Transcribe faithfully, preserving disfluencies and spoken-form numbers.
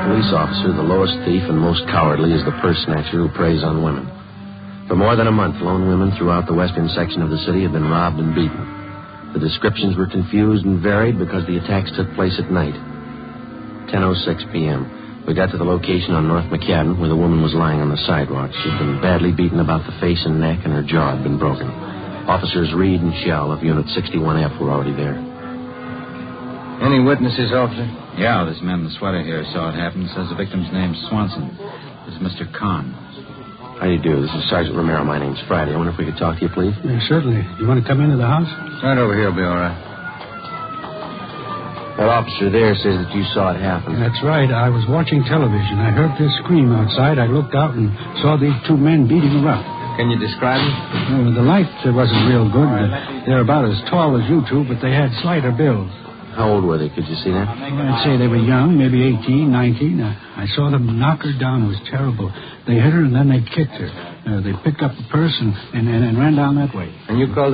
police officer, the lowest thief and most cowardly is the purse snatcher who preys on women. For more than a month, lone women throughout the western section of the city have been robbed and beaten. The descriptions were confused and varied because the attacks took place at night. ten oh six p.m. We got to the location on North McCadden where the woman was lying on the sidewalk. She'd been badly beaten about the face and neck, and her jaw had been broken. Officers Reed and Shell of Unit sixty-one F were already there. Any witnesses, officer? Yeah, this man in the sweater here saw it happen. Says the victim's name's Swanson. This is Mister Kahn. How do you do? This is Sergeant Romero. My name's Friday. I wonder if we could talk to you, please? Yeah, certainly. You want to come into the house? Right over here will be all right. That officer there says that you saw it happen. That's right. I was watching television. I heard this scream outside. I looked out and saw these two men beating her up. Can you describe them? Well, the light uh, wasn't real good. They're about as tall as you two, but they had slighter builds. How old were they? Could you see that? Well, I'd say they were young, maybe eighteen, nineteen. Uh, I saw them knock her down. It was terrible. They hit her and then they kicked her. Uh, they picked up the purse and, and, and, and ran down that way. And you called